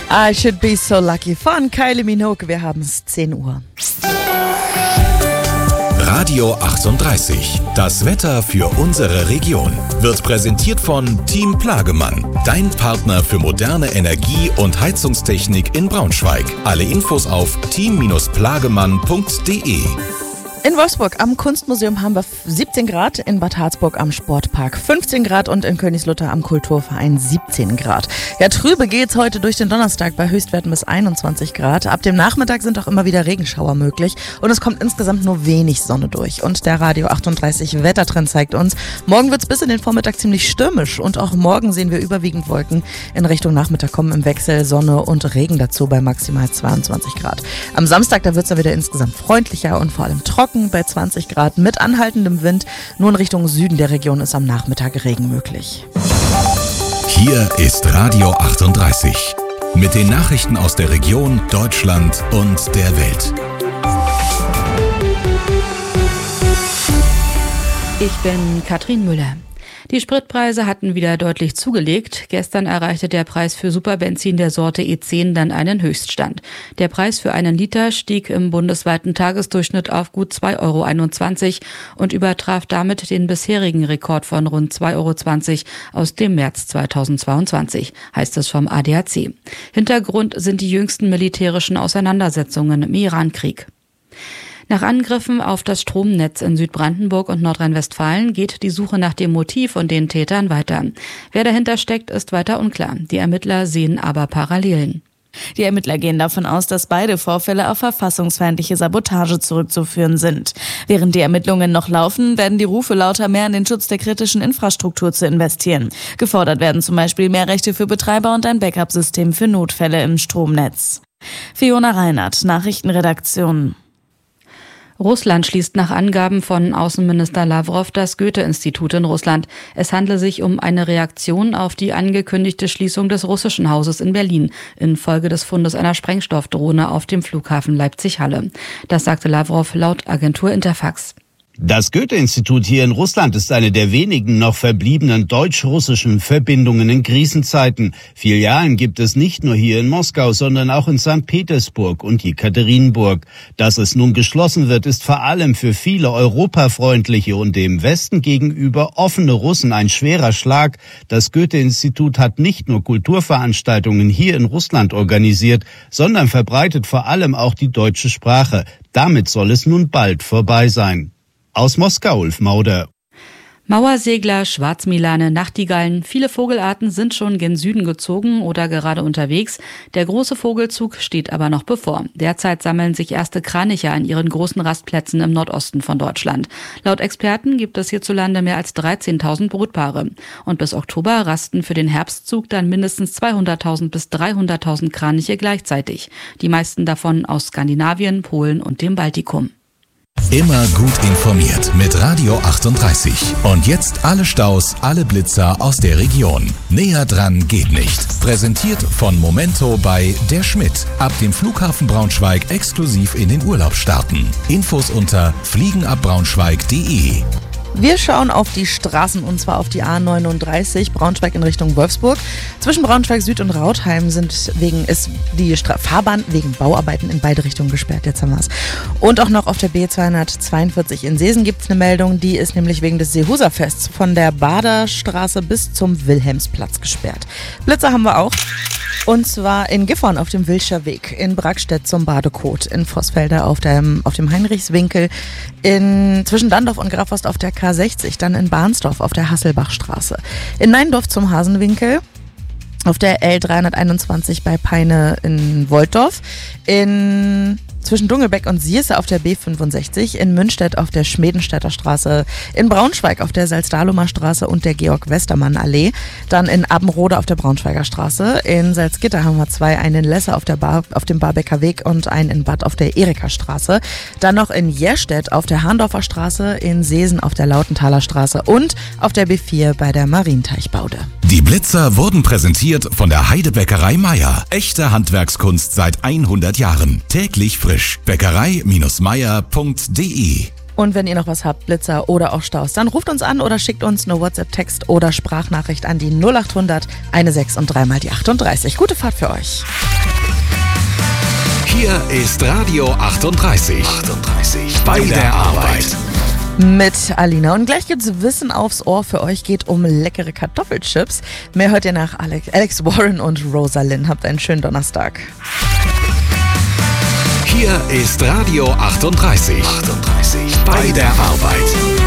I should be so lucky. Von Kylie Minogue. Wir haben es 10 Uhr. Radio 38. Das Wetter für unsere Region wird präsentiert von Team Plagemann. Dein Partner für moderne Energie- und Heizungstechnik in Braunschweig. Alle Infos auf team-plagemann.de. In Wolfsburg am Kunstmuseum haben wir 17 Grad, in Bad Harzburg am Sportpark 15 Grad und in Königslutter am Kulturverein 17 Grad. Ja, trübe geht's heute durch den Donnerstag bei Höchstwerten bis 21 Grad. Ab dem Nachmittag sind auch immer wieder Regenschauer möglich und es kommt insgesamt nur wenig Sonne durch. Und der Radio 38 Wettertrend zeigt uns, morgen wird's bis in den Vormittag ziemlich stürmisch und auch morgen sehen wir überwiegend Wolken. In Richtung Nachmittag kommen im Wechsel Sonne und Regen dazu bei maximal 22 Grad. Am Samstag, da wird's dann wieder insgesamt freundlicher und vor allem trocken bei 20 Grad mit anhaltendem Wind. Nur in Richtung Süden der Region ist am Nachmittag Regen möglich. Hier ist Radio 38 mit den Nachrichten aus der Region, Deutschland und der Welt. Ich bin Katrin Müller. Die Spritpreise hatten wieder deutlich zugelegt. Gestern erreichte der Preis für Superbenzin der Sorte E10 dann einen Höchststand. Der Preis für einen Liter stieg im bundesweiten Tagesdurchschnitt auf gut 2,21 € und übertraf damit den bisherigen Rekord von rund 2,20 € aus dem März 2022, heißt es vom ADAC. Hintergrund sind die jüngsten militärischen Auseinandersetzungen im Irankrieg. Nach Angriffen auf das Stromnetz in Südbrandenburg und Nordrhein-Westfalen geht die Suche nach dem Motiv und den Tätern weiter. Wer dahinter steckt, ist weiter unklar. Die Ermittler sehen aber Parallelen. Die Ermittler gehen davon aus, dass beide Vorfälle auf verfassungsfeindliche Sabotage zurückzuführen sind. Während die Ermittlungen noch laufen, werden die Rufe lauter, mehr in den Schutz der kritischen Infrastruktur zu investieren. Gefordert werden zum Beispiel mehr Rechte für Betreiber und ein Backup-System für Notfälle im Stromnetz. Fiona Reinhardt, Nachrichtenredaktion. Russland schließt nach Angaben von Außenminister Lavrov das Goethe-Institut in Russland. Es handle sich um eine Reaktion auf die angekündigte Schließung des russischen Hauses in Berlin infolge des Fundes einer Sprengstoffdrohne auf dem Flughafen Leipzig-Halle. Das sagte Lavrov laut Agentur Interfax. Das Goethe-Institut hier in Russland ist eine der wenigen noch verbliebenen deutsch-russischen Verbindungen in Krisenzeiten. Filialen gibt es nicht nur hier in Moskau, sondern auch in St. Petersburg und Jekaterinburg. Dass es nun geschlossen wird, ist vor allem für viele europafreundliche und dem Westen gegenüber offene Russen ein schwerer Schlag. Das Goethe-Institut hat nicht nur Kulturveranstaltungen hier in Russland organisiert, sondern verbreitet vor allem auch die deutsgen Sprache. Damit soll es nun bald vorbei sein. Aus Moskau, Ulf Mauder. Mauersegler, Schwarzmilane, Nachtigallen, viele Vogelarten sind schon gen Süden gezogen oder gerade unterwegs. Der große Vogelzug steht aber noch bevor. Derzeit sammeln sich erste Kraniche an ihren großen Rastplätzen im Nordosten von Deutschland. Laut Experten gibt es hierzulande mehr als 13.000 Brutpaare. Und bis Oktober rasten für den Herbstzug dann mindestens 200.000 bis 300.000 Kraniche gleichzeitig. Die meisten davon aus Skandinavien, Polen und dem Baltikum. Immer gut informiert mit Radio 38. Und jetzt alle Staus, alle Blitzer aus der Region. Näher dran geht nicht. Präsentiert von Momento bei Der Schmidt. Ab dem Flughafen Braunschweig exklusiv in den Urlaub starten. Infos unter fliegenabbraunschweig.de. Wir schauen auf die Straßen und zwar auf die A39 Braunschweig in Richtung Wolfsburg. Zwischen Braunschweig Süd und Rautheim ist die Fahrbahn wegen Bauarbeiten in beide Richtungen gesperrt. Jetzt haben wir es. Und auch noch auf der B242 in Seesen gibt es eine Meldung, die ist nämlich wegen des Seehuserfests von der Baderstraße bis zum Wilhelmsplatz gesperrt. Blitzer haben wir auch. Und zwar in Gifhorn auf dem Wilscher Weg, in Brackstedt zum Badekot, in Vossfelder auf dem Heinrichswinkel, zwischen Dandorf und Grafhorst auf der K60, dann in Bahnsdorf auf der Hasselbachstraße, in Neindorf zum Hasenwinkel, auf der L321 bei Peine in Woltdorf, zwischen Dungelbeck und Sierse auf der B65, in Münstedt auf der Schmedenstädter Straße, in Braunschweig auf der Salzdalumer Straße und der Georg-Westermann-Allee, dann in Abbenrode auf der Braunschweiger Straße, in Salzgitter haben wir 2, einen in Lesse auf dem Barbecker Weg und einen in Bad auf der Erika Straße, dann noch in Jerstedt auf der Harndorfer Straße, in Seesen auf der Lautenthaler Straße und auf der B4 bei der Marienteichbaude. Die Blitzer wurden präsentiert von der Heidebäckerei Meier. Echte Handwerkskunst seit 100 Jahren. Täglich frisch. Bäckerei-meier.de. Und wenn ihr noch was habt, Blitzer oder auch Staus, dann ruft uns an oder schickt uns eine WhatsApp-Text oder Sprachnachricht an die 0800 16 und 3 mal die 38. Gute Fahrt für euch. Hier ist Radio 38. Bei der Arbeit. Mit Alina. Und gleich gibt's Wissen aufs Ohr für euch. Geht um leckere Kartoffelchips. Mehr hört ihr nach Alex Warren und Rosalind. Habt einen schönen Donnerstag. Hier ist Radio 38. Bei der Arbeit.